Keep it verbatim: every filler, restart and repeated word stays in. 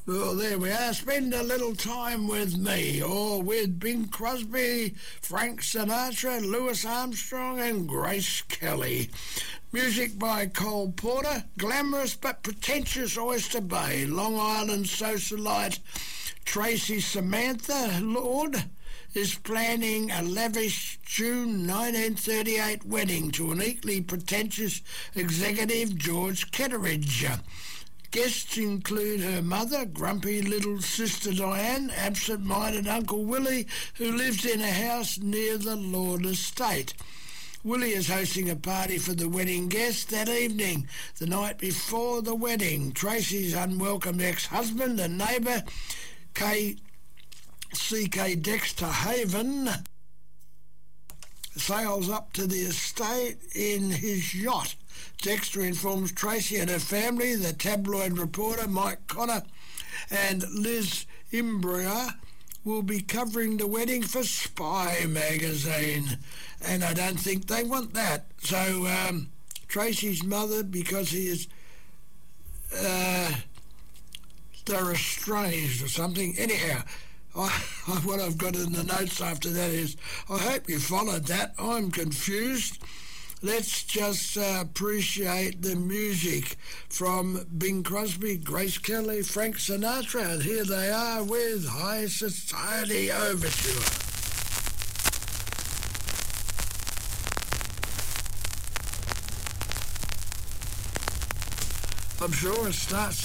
Well, there we are. Spend a little time with me, or with Bing Crosby, Frank Sinatra, Louis Armstrong and Grace Kelly. Music by Cole Porter, glamorous but pretentious Oyster Bay, Long Island socialite Tracy Samantha Lord is planning a lavish June nineteen thirty-eight wedding to an equally pretentious executive, George Ketteridge. Guests include her mother, grumpy little sister Diane, absent-minded Uncle Willie, who lives in a house near the Lord estate. Willie is hosting a party for the wedding guests that evening, the night before the wedding. Tracy's unwelcome ex-husband and neighbour, K. C K Dexter Haven, sails up to the estate in his yacht. Dexter informs Tracy and her family, the tabloid reporter Mike Connor and Liz Imbrier will be covering the wedding for Spy magazine, and I don't think they want that. So um, Tracy's mother, because he is uh, they're estranged or something. Anyhow, I, what I've got in the notes after that is, I hope you followed that. I'm confused. Let's just uh, appreciate the music from Bing Crosby, Grace Kelly, Frank Sinatra, and here they are with High Society Overture. I'm sure it starts